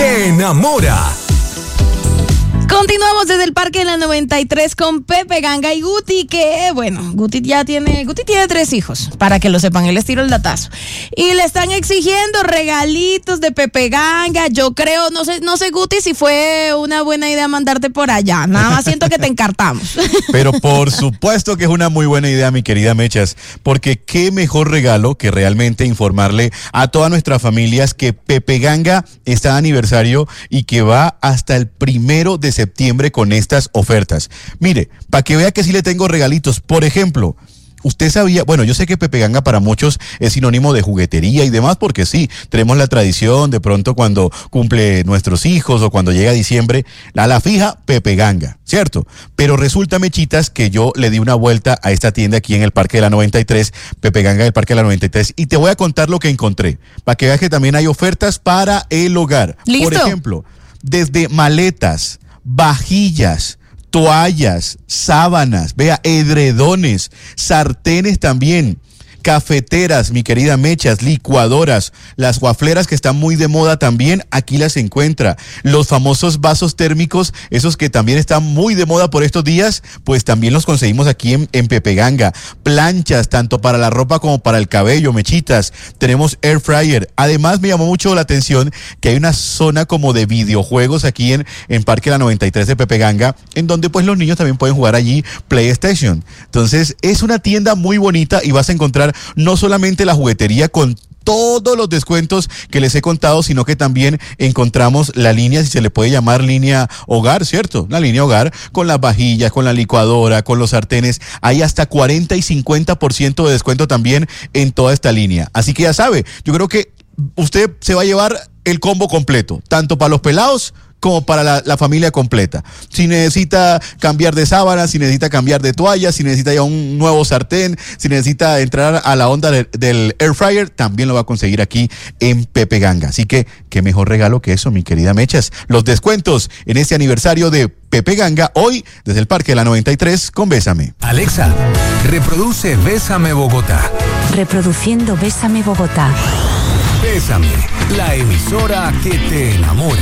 te enamora. Continuamos desde el Parque de la 93 con Pepe Ganga y Guti, que bueno, Guti tiene 3 hijos, para que lo sepan, él les tiro el datazo. Y le están exigiendo regalitos de Pepe Ganga. Yo creo, no sé Guti, si fue una buena idea mandarte por allá. Nada más siento que te encartamos. Pero por supuesto que es una muy buena idea, mi querida Mechas, porque qué mejor regalo que realmente informarle a todas nuestras familias que Pepe Ganga está de aniversario y que va hasta el 1 de septiembre con estas ofertas. Mire, para que vea que sí le tengo regalitos. Por ejemplo, usted sabía, bueno, yo sé que Pepe Ganga para muchos es sinónimo de juguetería y demás, porque sí, tenemos la tradición de pronto cuando cumple nuestros hijos o cuando llega diciembre, a la fija Pepe Ganga, ¿cierto? Pero resulta, Mechitas, que yo le di una vuelta a esta tienda aquí en el Parque de la 93, Pepe Ganga del Parque de la 93, y te voy a contar lo que encontré, para que veas que también hay ofertas para el hogar. ¿Listo? Por ejemplo, desde maletas, vajillas, toallas, sábanas, vea, edredones, sartenes también, cafeteras, mi querida Mechas, licuadoras, las guafleras que están muy de moda también, aquí las encuentra. Los famosos vasos térmicos, esos que también están muy de moda por estos días, pues también los conseguimos aquí en Pepe Ganga. Planchas, tanto para la ropa como para el cabello, Mechitas. Tenemos air fryer. Además, me llamó mucho la atención que hay una zona como de videojuegos aquí en Parque La 93 de Pepe Ganga, en donde pues los niños también pueden jugar allí PlayStation. Entonces, es una tienda muy bonita y vas a encontrar no solamente la juguetería con todos los descuentos que les he contado, sino que también encontramos la línea, si se le puede llamar línea hogar, ¿cierto? La línea hogar con las vajillas, con la licuadora, con los sartenes. Hay hasta 40 y 50% de descuento también en toda esta línea. Así que ya sabe, yo creo que usted se va a llevar el combo completo, tanto para los pelados como para la familia completa. Si necesita cambiar de sábana, si necesita cambiar de toalla, si necesita ya un nuevo sartén, si necesita entrar a la onda del air fryer, también lo va a conseguir aquí en Pepe Ganga. Así que, qué mejor regalo que eso, mi querida Mechas. Los descuentos en este aniversario de Pepe Ganga, hoy desde el Parque de la 93 con Bésame. Alexa, reproduce Bésame Bogotá. Reproduciendo Bésame Bogotá. Bésame, la emisora que te enamora.